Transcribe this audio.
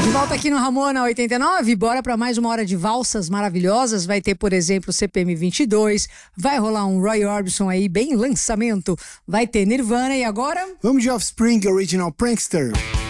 De volta aqui no Ramona 89, bora para mais uma hora de valsas maravilhosas. Vai ter, por exemplo, o CPM 22, vai rolar um Roy Orbison aí, bem lançamento, vai ter Nirvana e agora... Vamos de Offspring Original Prankster.